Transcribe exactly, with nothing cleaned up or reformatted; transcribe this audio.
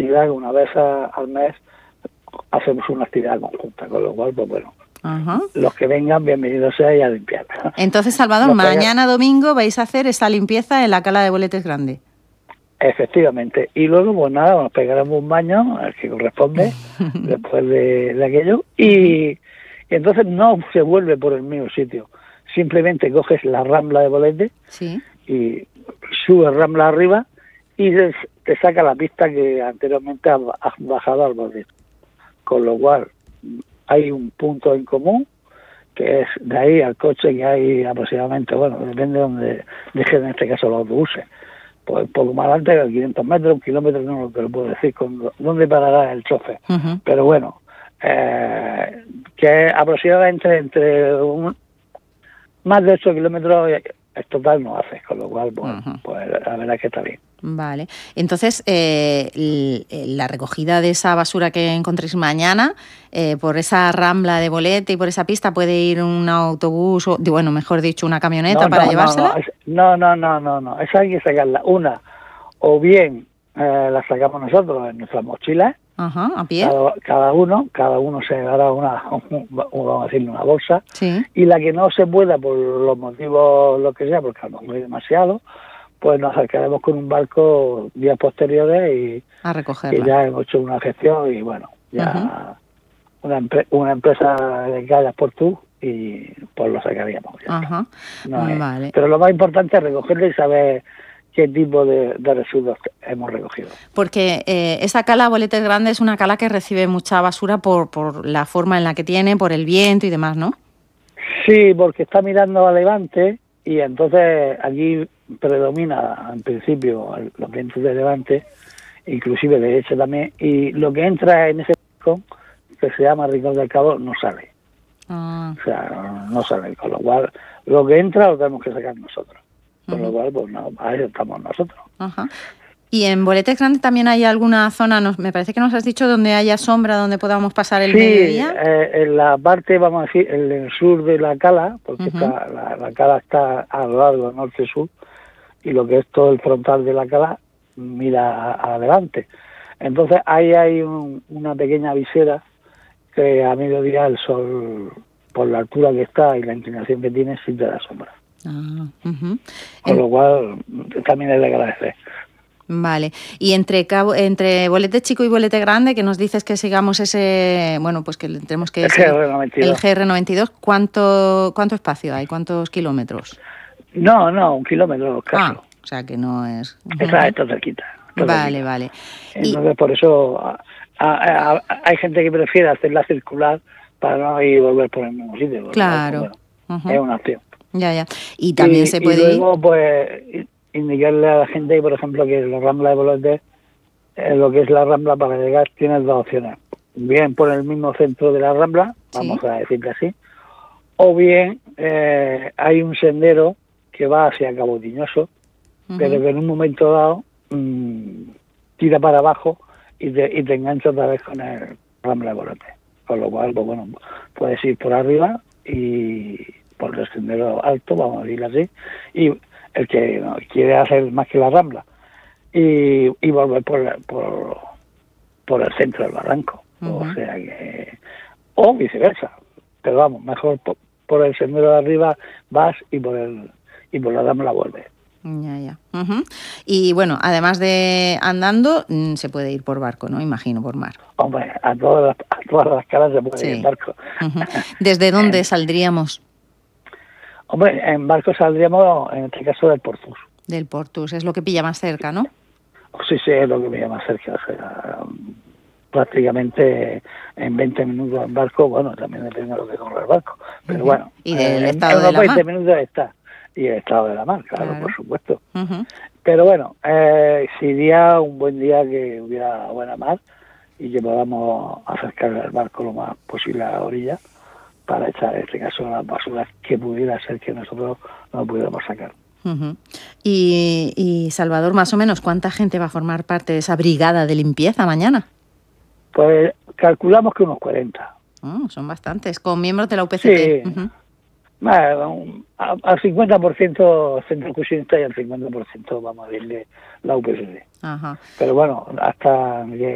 actividad que una vez a, al mes hacemos una actividad conjunta, con lo cual, pues bueno, Ajá. los que vengan, bienvenidos sea y a limpiar. Entonces, Salvador, Los mañana que... domingo vais a hacer esa limpieza en la cala de Boletes Grande. Efectivamente. Y luego, pues nada, nos pegaremos un baño, el que corresponde, después de, de aquello, y, y entonces no se vuelve por el mismo sitio. Simplemente coges la rambla de Bolete, sí, y subes rambla arriba y te, te saca la pista que anteriormente has, has bajado al borde. Con lo cual, hay un punto en común, que es de ahí al coche, que hay aproximadamente, bueno, depende de donde dejen en este caso los autobuses. Pues un poco más adelante, de quinientos metros, un kilómetro, no te lo puedo decir con dónde parará el chofer. uh-huh. Pero bueno, eh, que aproximadamente entre un, más de ocho kilómetros es total no hace, con lo cual, pues, uh-huh. pues la verdad es que está bien. Vale. Entonces, eh, la recogida de esa basura que encontréis mañana, eh, por esa rambla de Bolete y por esa pista, ¿puede ir un autobús, o bueno, mejor dicho, una camioneta no, para no, llevársela? No, no, no, no, no, esa hay que sacarla. Una, o bien eh, la sacamos nosotros en nuestras mochilas, Ajá, a pie. Cada, cada uno, cada uno se dará una, un, vamos a decirle, una bolsa, sí. Y la que no se pueda, por los motivos, lo que sea, porque a lo mejor hay demasiado, pues nos acercaremos con un barco días posteriores y a recogerla. Y ya hemos hecho una gestión y bueno, ya uh-huh. una, empre- una empresa de callas por tú y pues lo sacaríamos. Ya Ajá. no es, vale. Pero lo más importante es recogerlo y saber qué tipo de, de residuos hemos recogido. Porque eh, esa cala Boletes Grande es una cala que recibe mucha basura por, por la forma en la que tiene, por el viento y demás, ¿no? Sí, porque está mirando a levante y entonces aquí predomina en principio los vientos de levante, inclusive de derecha también, y lo que entra en ese rincón, que se llama Rincón del Cabo, no sale. Ah. O sea, no, no sale, con lo cual lo que entra lo tenemos que sacar nosotros. Con uh-huh. lo cual, pues no, ahí estamos nosotros. Ajá. ¿Y en Boletes Grande también hay alguna zona, nos, me parece que nos has dicho, donde haya sombra, donde podamos pasar el sí, mediodía? Eh, en la parte, vamos a decir, en el sur de la cala, porque uh-huh. está, la, la cala está a lo largo norte-sur, y lo que es todo el frontal de la cala mira adelante. Entonces ahí hay un, una pequeña visera que a mediodía el sol, por la altura que está y la inclinación que tiene, sí te da sombra. Ah, uh-huh. Con en... lo cual también es de agradecer. Vale. Y entre cabo, entre Bolete Chico y Bolete Grande, que nos dices que sigamos ese, bueno, pues que tenemos que el G R noventa y dos. El G R noventa y dos, ¿cuánto cuánto espacio hay? ¿Cuántos kilómetros? No, no, un kilómetro escaso. Ah, o sea que no es. Está esto cerquita. Vale, cerquita. vale. Entonces y... por eso a, a, a, hay gente que prefiere hacerla circular para no ir y volver por el mismo sitio. Claro. Bueno, uh-huh. Es una opción. Ya, ya. Y también y, se puede y luego, ir... pues, indicarle a la gente, por ejemplo, que la Rambla de Bolete, eh, lo que es la Rambla para llegar, tienes dos opciones. Bien por el mismo centro de la Rambla, vamos ¿Sí? a decirle así, o bien eh, hay un sendero que va hacia Cabo Tiñoso, uh-huh. pero que en un momento dado mmm, tira para abajo y te, y te engancha otra vez con el Rambla de Bolete. Con lo cual, pues bueno, puedes ir por arriba y por el sendero alto, vamos a decirlo así, y el que no, quiere hacer más que la Rambla y, y volver por, por por el centro del barranco, uh-huh. o sea que o viceversa, pero vamos, mejor por, por el sendero de arriba vas y por el y por la Rambla vuelves. Ya, ya. Uh-huh. Y bueno, además de andando, se puede ir por barco, ¿no? Imagino, por mar. Hombre, a todas las, a todas las caras se puede sí. ir en barco. Uh-huh. ¿Desde dónde saldríamos? Hombre, en barco saldríamos, en este caso, del Portus. Del Portus, es lo que pilla más cerca, ¿no? Sí, sí, es lo que pilla más cerca. O sea, prácticamente en veinte minutos en barco, bueno, también depende de lo que corre el barco. Pero uh-huh. bueno, ¿Y del eh, estado en de la veinte mar? minutos está. Y el estado de la mar, claro, claro. por supuesto. Uh-huh. Pero bueno, eh, sería un buen día que hubiera buena mar y que podamos acercar el barco lo más posible a la orilla para echar, en este caso, las basuras que pudiera ser que nosotros no pudiéramos sacar. Uh-huh. y, y, Salvador, más o menos, ¿cuánta gente va a formar parte de esa brigada de limpieza mañana? Pues calculamos que unos cuarenta. Oh, son bastantes, con miembros de la U P C T. Sí. Uh-huh. Bueno, al cincuenta por ciento centro excursionista y al cincuenta por ciento vamos a decirle la U P C T. Ajá. Pero bueno, hasta que